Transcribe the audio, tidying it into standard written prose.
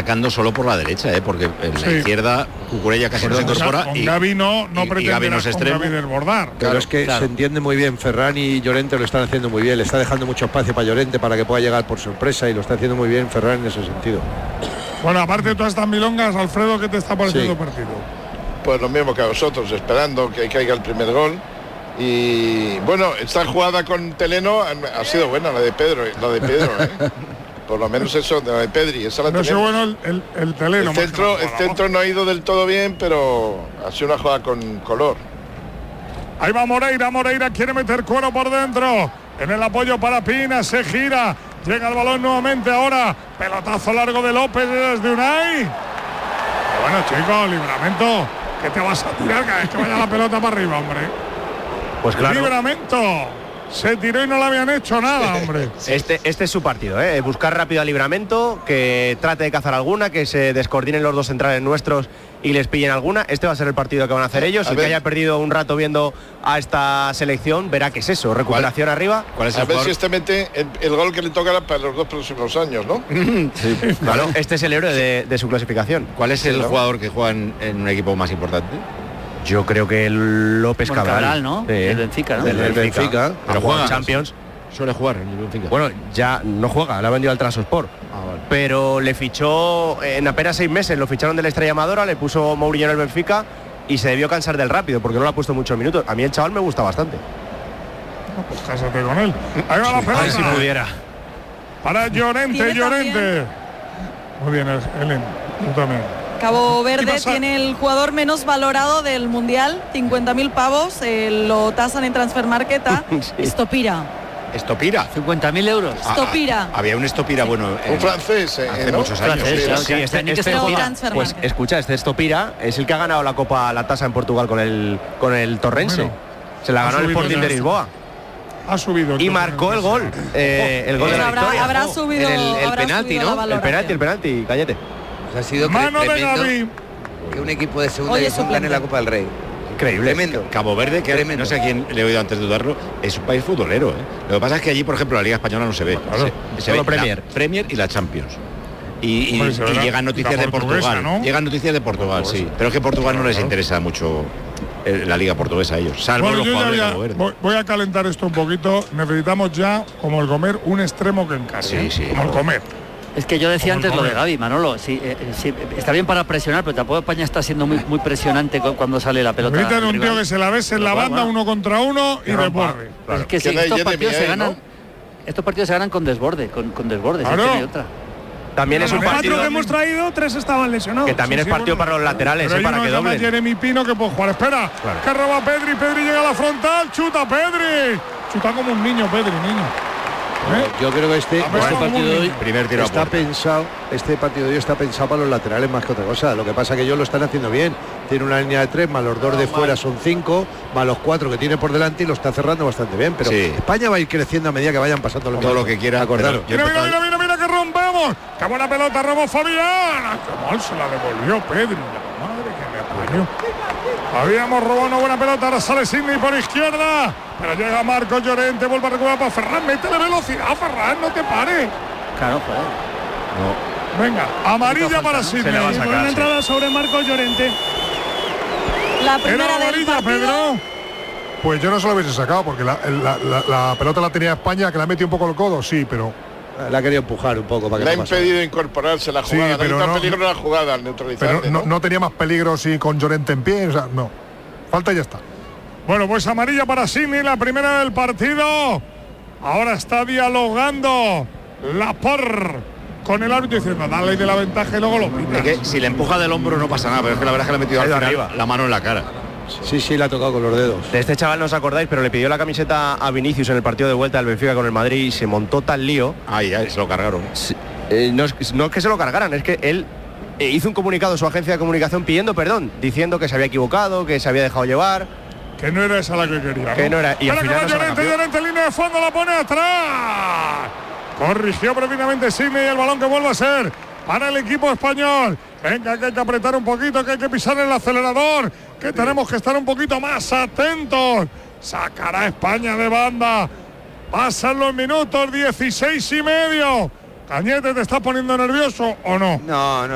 atacando solo por la derecha, porque en la izquierda Cucurella casi no se incorpora. Con Gavi no pretende no es extremo. desbordar. Pero es que se entiende muy bien, Ferran y Llorente lo están haciendo muy bien, le está dejando mucho espacio para Llorente para que pueda llegar por sorpresa y lo está haciendo muy bien Ferran en ese sentido. Bueno, aparte de todas estas milongas, Alfredo, ¿qué te está pareciendo el partido? Pues lo mismo que a vosotros, esperando que caiga el primer gol. Y bueno, esta jugada con Teleno ha sido buena, la de Pedro, por lo menos eso de la de Pedri, esa la tenemos. Bueno el Teleno. El centro no ha ido del todo bien, pero ha sido una jugada con color. Ahí va Moreira quiere meter cuero por dentro. En el apoyo para Pina, se gira. Llega el balón nuevamente ahora. Pelotazo largo de López desde Unai. Bueno, chicos, Livramento, ¿qué te vas a tirar cada vez que vaya la pelota para arriba, hombre? Pues claro. Livramento se tiró y no le habían hecho nada, hombre. Este es su partido, buscar rápido a Livramento, que trate de cazar alguna, que se descoordinen los dos centrales nuestros y les pillen alguna. Este va a ser el partido que van a hacer ellos. El que haya perdido un rato viendo a esta selección verá qué es eso, recuperación arriba. ¿Cuál es el ver si este mete el gol que le toca para los 2 próximos años, ¿no? Sí, claro, este es el héroe de su clasificación. ¿Cuál es el jugador que juega en un equipo más importante? Yo creo que el López Cabral, ¿no? Sí. El Benfica, ¿no? El Benfica. Pero juega en Champions. Suele jugar en el Benfica. Bueno, ya no juega, le ha vendido al Trabzonspor. Vale. Pero le fichó en apenas 6 meses, lo ficharon de la Estrella Amadora, le puso Mourinho en el Benfica y se debió cansar del rápido porque no le ha pusto muchos minutos. A mí el chaval me gusta bastante. Pues cásate con él. Ahí va la pelota. Ay, si pudiera. Para Llorente. Muy bien, Helen, tú también. Cabo Verde tiene el jugador menos valorado del Mundial, 50.000 pavos, lo tasan en Transfermarkt a Estopira. ¿Estopira? 50.000 euros. Estopira. Había un Estopira, bueno, un francés, hace muchos años. Pues escucha, este Estopira es el que ha ganado la tasa en Portugal con el Torrense. Bueno, se la ganó el Sporting de Lisboa. Ha subido. Y marcó el gol. El gol de la victoria. Habrá subido el penalti, ¿no? El penalti, cállate. Pues ha sido mano de Gavi. Que un equipo de segunda división gane la Copa del Rey. Increíble. Tremendo. Cabo Verde, que no sé a quién le he oído antes de dudarlo, es un país futbolero. Lo que pasa es que allí, por ejemplo, la Liga Española no se ve. Claro. Se ve la Premier y la Champions. Y llegan noticias de Portugal. ¿No? Llegan noticias de Portugal, sí. Pero es que Portugal no les interesa mucho la Liga Portuguesa a ellos, salvo los jugadores de Cabo Verde. Voy a calentar esto un poquito. Necesitamos ya, como el Comer, un extremo que encargue. Sí. Como el Comer. Es que yo decía antes lo de Gavi, Manolo. Sí, está bien para presionar, pero tampoco España está siendo muy presionante cuando sale la pelota. Necesitan un tío que se la bese en la banda, 1 contra 1 y desborde. Claro. Es que sí, estos partidos se ganan con desborde, con desborde. Claro. Si no hay otra. También es un partido. 4 que hemos traído, 3 estaban lesionados. Que también es partido para los laterales, para que doblen. Jeremy Pino que puede jugar. Espera, que roba Pedri llega a la frontal, chuta Pedri. Chuta como un niño, Pedri, Yo creo que este partido de hoy está pensado. Este partido de hoy está pensado para los laterales más que otra cosa. Lo que pasa es que ellos lo están haciendo bien. Tiene una línea de 3, más los 2 de fuera son 5, más los 4 que tiene por delante y lo está cerrando bastante bien. Pero España va a ir creciendo a medida que vayan pasando los todo lo que quiera. Acordaros. Mira, que rompemos. Qué buena pelota, robó Fabián. Qué mal se la devolvió Pedri. La madre que me parió. Habíamos robado una buena pelota, ahora sale Sidney por izquierda, pero llega Marcos Llorente, vuelve a recuperar para Ferran, métele velocidad, Ferran, no te pares. Claro, joder. No. Venga, amarilla para Sidney. Buena entrada sobre Marcos Llorente. La primera del partido. Pedro. Pues yo no se lo hubiese sacado, porque la pelota la tenía España, que la metió un poco el codo, sí, pero... La ha querido empujar un poco para que le ha impedido incorporarse la jugada, pero no peligro la jugada al neutralizar. Pero no tenía más peligro si con Llorente en pie, o sea, no. Falta y ya está. Bueno, pues amarilla para Sidney, la primera del partido. Ahora está dialogando Laporte con el árbitro diciendo dale de la ventaja y luego lo pita. Es que si le empuja del hombro no pasa nada, pero es que la verdad es que le ha metido arriba la mano en la cara. Sí, le ha tocado con los dedos. De este chaval no os acordáis, pero le pidió la camiseta a Vinicius en el partido de vuelta del Benfica con el Madrid y se montó tal lío. Se lo cargaron. No es que se lo cargaran, es que él hizo un comunicado a su agencia de comunicación pidiendo perdón, diciendo que se había equivocado, que se había dejado llevar. Que no era esa la que quería, ¿no? Que no era. Y al final Llorente, línea de fondo, la pone atrás. Corrigió previamente Sidney y el balón que vuelve a ser para el equipo español. Venga, que hay que apretar un poquito, que hay que pisar el acelerador, que tenemos que estar un poquito más atentos. Sacará España de banda. Pasan los minutos, 16 y medio. Cañete, ¿te estás poniendo nervioso o no? No.